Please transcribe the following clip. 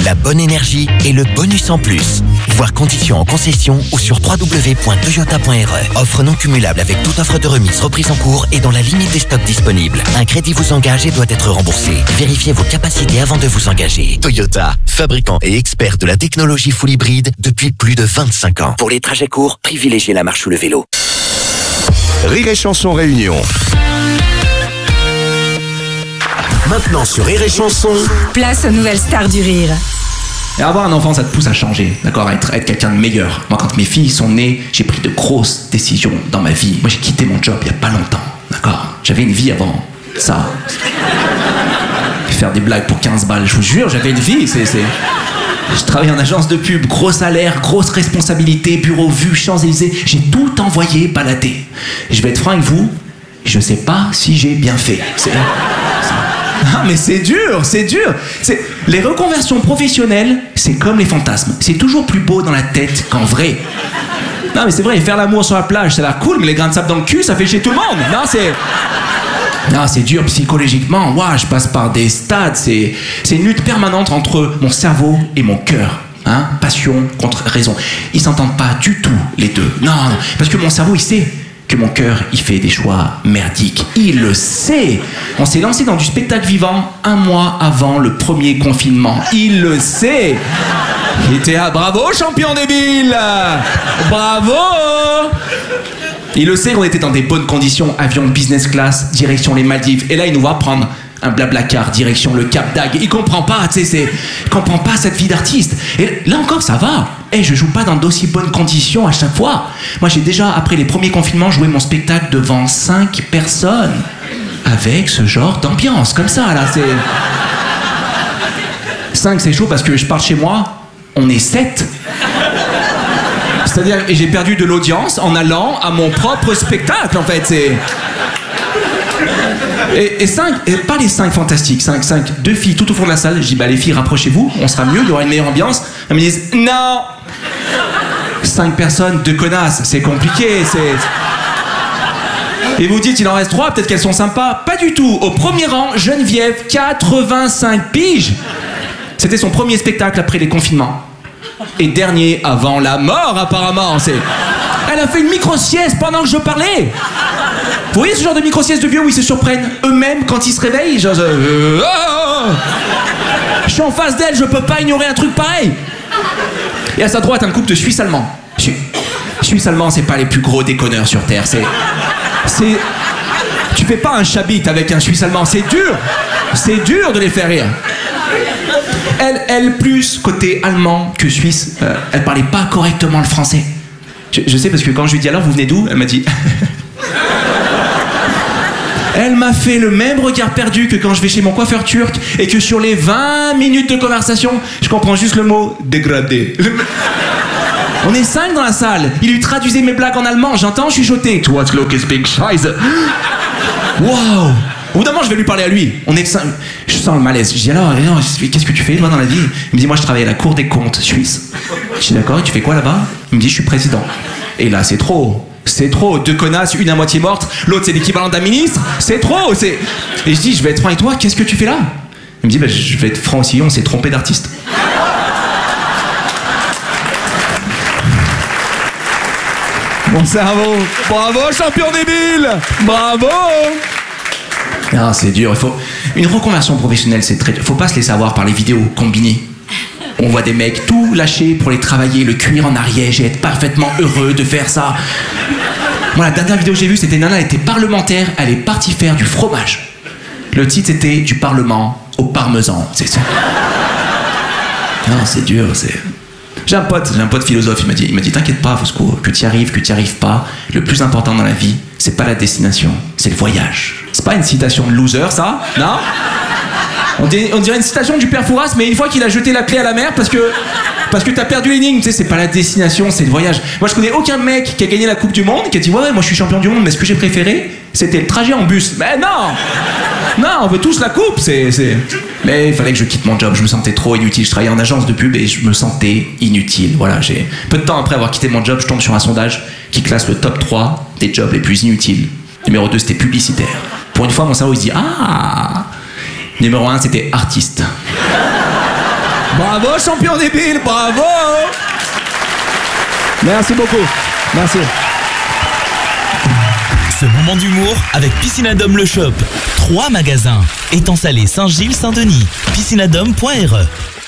la bonne énergie et le bonus en plus. Voir conditions en concession ou sur www.toyota.re. Offre non cumulable avec toute offre de remise, reprise en cours et dans la limite des stocks disponibles. Un crédit vous engage et doit être remboursé. Vérifiez vos capacités avant de vous engager. Toyota, fabricant et expert de la technologie full hybride depuis plus de 25 ans. Pour les trajets courts, privilégiez la marche ou le vélo. Rire et Chanson Réunion. Maintenant sur Rire et Chanson. Place aux nouvelles stars du rire. Et avoir un enfant, ça te pousse à changer, d'accord, à être quelqu'un de meilleur. Moi, quand mes filles sont nées, j'ai pris de grosses décisions dans ma vie. Moi, j'ai quitté mon job il n'y a pas longtemps, d'accord. J'avais une vie avant ça. Faire des blagues pour 15 balles, je vous jure, j'avais une vie, Je travaille en agence de pub, gros salaire, grosse responsabilité, bureau vu, Champs-Élysées. J'ai tout envoyé balader. Et je vais être franc avec vous, je sais pas si j'ai bien fait. Ah mais c'est dur. Les reconversions professionnelles, c'est comme les fantasmes. C'est toujours plus beau dans la tête qu'en vrai. Non mais c'est vrai, faire l'amour sur la plage, ça a l'air cool, mais les grains de sable dans le cul, ça fait chier tout le monde. Non, c'est dur psychologiquement. Moi, je passe par des stades. C'est une lutte permanente entre mon cerveau et mon cœur. Hein? Passion contre raison. Ils s'entendent pas du tout, les deux. Non, parce que mon cerveau, il sait que mon cœur, il fait des choix merdiques. Il le sait. On s'est lancé dans du spectacle vivant 1 mois avant le premier confinement. Il le sait. Il était à bravo, champion débile. Bravo. Il le sait qu'on était dans des bonnes conditions, avion business class, direction les Maldives. Et là, il nous voit prendre un blablacar, direction le Cap d'Agde. Il comprend pas, il comprend pas cette vie d'artiste. Et là encore, ça va. Je joue pas dans d'aussi bonnes conditions à chaque fois. Moi, j'ai déjà, après les premiers confinements, joué mon spectacle devant 5 personnes. Avec ce genre d'ambiance, comme ça, là, 5, c'est chaud parce que je pars chez moi, on est 7. C'est-à-dire, et j'ai perdu de l'audience en allant à mon propre spectacle, en fait. Et 5, et pas les 5 fantastiques, 5, 2 filles tout au fond de la salle. Je dis, les filles, rapprochez-vous, on sera mieux, il y aura une meilleure ambiance. Elles me disent, non. 5 personnes, 2 connasses, c'est compliqué, Et vous dites, il en reste 3, peut-être qu'elles sont sympas. Pas du tout. Au premier rang, Geneviève, 85 piges. C'était son premier spectacle après les confinements. Et dernier avant la mort, apparemment. Elle a fait une micro-sieste pendant que je parlais. Vous voyez ce genre de micro-sieste de vieux où ils se surprennent eux-mêmes quand ils se réveillent, genre, Je suis en face d'elle, je peux pas ignorer un truc pareil. Et à sa droite, un couple de Suisses allemands. Suisses allemands, c'est pas les plus gros déconneurs sur Terre. Tu fais pas un chabit avec un Suisse allemand, c'est dur. C'est dur de les faire rire. Elle plus côté allemand que suisse, elle parlait pas correctement le français. Je sais parce que quand je lui dis alors vous venez d'où, elle m'a dit. Elle m'a fait le même regard perdu que quand je vais chez mon coiffeur turc et que sur les 20 minutes de conversation, je comprends juste le mot dégradé. On est 5 dans la salle. Il lui traduisait mes blagues en allemand. J'entends chuchoter. Toi, look is big scheiße. Wow. Au bout d'un moment, je vais lui parler à lui. On est 5. Je sens le malaise. Je dis alors, qu'est-ce que tu fais toi dans la vie? Il me dit, moi je travaille à la Cour des comptes suisse. Je dis d'accord, et tu fais quoi là-bas? Il me dit, je suis président. Et là, c'est trop. C'est trop. 2 connasses, une à moitié morte. L'autre, c'est l'équivalent d'un ministre. C'est trop. Et je dis, je vais être franc avec toi. Qu'est-ce que tu fais là? Il me dit, je vais être franc aussi. On s'est trompé d'artiste. Mon cerveau. Bravo, champion débile. Bravo. Ah, c'est dur. Une reconversion professionnelle, c'est très dur. Faut pas se laisser avoir par les vidéos combinées. On voit des mecs tout lâcher pour les travailler, le cuir en Ariège et être parfaitement heureux de faire ça. Moi, la dernière vidéo que j'ai vue, c'était Nana, elle était parlementaire, elle est partie faire du fromage. Le titre, c'était du Parlement au parmesan. C'est ça. Non, c'est dur, J'ai un pote philosophe, il m'a dit t'inquiète pas Fosco, que t'y arrives pas, le plus important dans la vie, c'est pas la destination, c'est le voyage. C'est pas une citation de loser ça, non? On dirait une citation du père Fouras, mais une fois qu'il a jeté la clé à la mer parce que t'as perdu l'énigme, tu sais, c'est pas la destination, c'est le voyage. Moi je connais aucun mec qui a gagné la Coupe du Monde, qui a dit ouais moi je suis champion du monde, mais ce que j'ai préféré, c'était le trajet en bus. Mais non, on veut tous la coupe, Mais il fallait que je quitte mon job, je me sentais trop inutile. Je travaillais en agence de pub et je me sentais inutile. Voilà, peu de temps après avoir quitté mon job, je tombe sur un sondage qui classe le top 3 des jobs les plus inutiles. Numéro 2, c'était publicitaire. Pour une fois, mon cerveau il se dit ah. Numéro 1, c'était artiste. Bravo, champion débile, bravo. Merci beaucoup. Merci. Ce moment d'humour avec Piscinadome le Shop. 3 magasins. Étang Salé, Saint-Gilles, Saint-Denis. Piscinadome.re